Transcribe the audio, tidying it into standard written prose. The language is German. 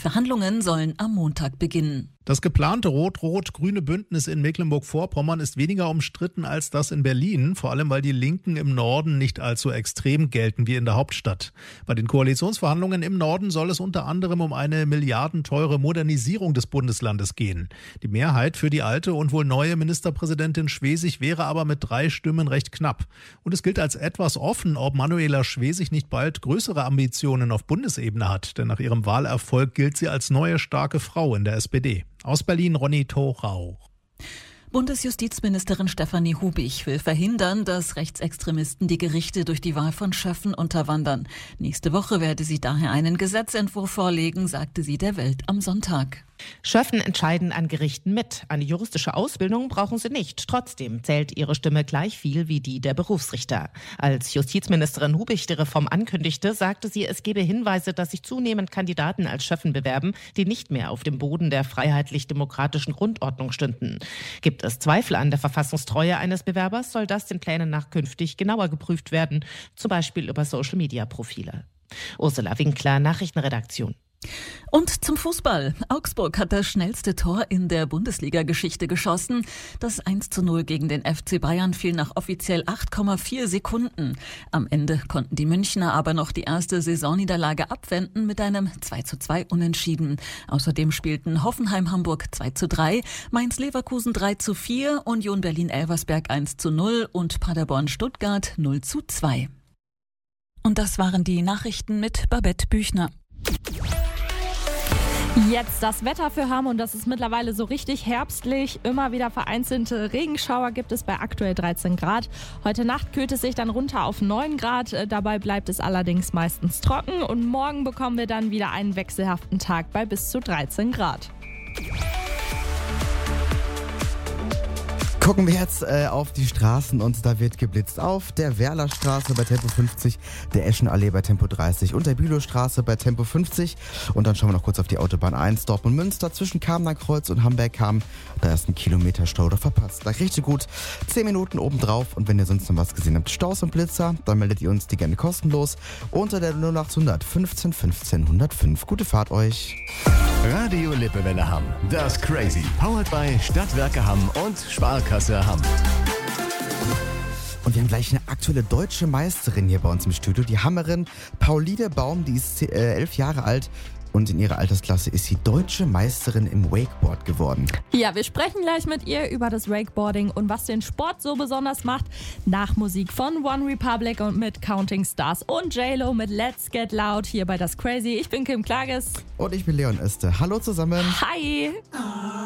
Verhandlungen sollen am Montag beginnen. Das geplante rot-rot-grüne Bündnis in Mecklenburg-Vorpommern ist weniger umstritten als das in Berlin, vor allem weil die Linken im Norden nicht allzu extrem gelten wie in der Hauptstadt. Bei den Koalitionsverhandlungen im Norden soll es unter anderem um eine milliardenteure Modernisierung des Bundeslandes gehen. Die Mehrheit für die alte und wohl neue Ministerpräsidentin Schwesig wäre aber mit 3 Stimmen recht knapp. Und es gilt als etwas offen, ob Manuela Schwesig nicht bald größere Ambitionen auf Bundesebene hat, denn nach ihrem Wahlerfolg gilt sie als neue starke Frau in der SPD. Aus Berlin Ronny Thorau. Bundesjustizministerin Stefanie Hubich will verhindern, dass Rechtsextremisten die Gerichte durch die Wahl von Schöffen unterwandern. Nächste Woche werde sie daher einen Gesetzentwurf vorlegen, sagte sie der Welt am Sonntag. Schöffen entscheiden an Gerichten mit. Eine juristische Ausbildung brauchen sie nicht. Trotzdem zählt ihre Stimme gleich viel wie die der Berufsrichter. Als Justizministerin Hubich die Reform ankündigte, sagte sie, es gebe Hinweise, dass sich zunehmend Kandidaten als Schöffen bewerben, die nicht mehr auf dem Boden der freiheitlich-demokratischen Grundordnung stünden. Gibt es Zweifel an der Verfassungstreue eines Bewerbers, soll das den Plänen nach künftig genauer geprüft werden, zum Beispiel über Social-Media-Profile. Ursula Winkler, Nachrichtenredaktion. Und zum Fußball. Augsburg hat das schnellste Tor in der Bundesliga-Geschichte geschossen. Das 1:0 gegen den FC Bayern fiel nach offiziell 8,4 Sekunden. Am Ende konnten die Münchner aber noch die erste Saisonniederlage abwenden mit einem 2:2 Unentschieden. Außerdem spielten Hoffenheim-Hamburg 2:3, Mainz-Leverkusen 3:4, Union Berlin-Elversberg 1:0 und Paderborn-Stuttgart 0:2. Und das waren die Nachrichten mit Babette Büchner. Jetzt das Wetter für Hamm und das ist mittlerweile so richtig herbstlich. Immer wieder vereinzelte Regenschauer gibt es bei aktuell 13 Grad. Heute Nacht kühlt es sich dann runter auf 9 Grad. Dabei bleibt es allerdings meistens trocken und morgen bekommen wir dann wieder einen wechselhaften Tag bei bis zu 13 Grad. Gucken wir jetzt auf die Straßen und da wird geblitzt auf der Werlerstraße bei Tempo 50, der Eschenallee bei Tempo 30 und der Bülowstraße bei Tempo 50. Und dann schauen wir noch kurz auf die Autobahn 1, Dortmund-Münster zwischen Kamener Kreuz und Hamburg-Kam. Da ist ein Kilometer Stau, da verpasst. Da richtig gut 10 Minuten obendrauf und wenn ihr sonst noch was gesehen habt, Staus und Blitzer, dann meldet ihr uns die gerne kostenlos unter der 0800 15 15 105. Gute Fahrt euch. Radio Lippewelle Hamm, das Crazy. Powered by Stadtwerke Hamm und Sparkasse Hamm. Und wir haben gleich eine aktuelle deutsche Meisterin hier bei uns im Studio, die Hammerin Pauline Baum, die ist 11 Jahre alt. Und in ihrer Altersklasse ist sie deutsche Meisterin im Wakeboard geworden. Ja, wir sprechen gleich mit ihr über das Wakeboarding und was den Sport so besonders macht. Nach Musik von One Republic und mit Counting Stars und J-Lo mit Let's Get Loud hier bei Das Crazy. Ich bin Kim Klages. Und ich bin Leon Öste. Hallo zusammen. Hi.